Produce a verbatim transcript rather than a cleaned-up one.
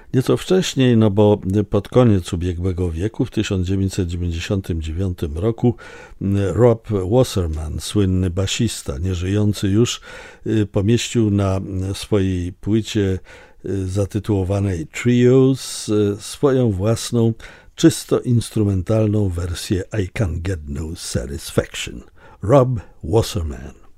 Nieco wcześniej, no bo pod koniec ubiegłego wieku, w tysiąc dziewięćset dziewięćdziesiątym dziewiątym roku, Rob Wasserman, słynny basista, nieżyjący już, pomieścił na swojej płycie zatytułowanej Trios swoją własną, czysto instrumentalną wersję I Can Get No Satisfaction. Rob Wasserman.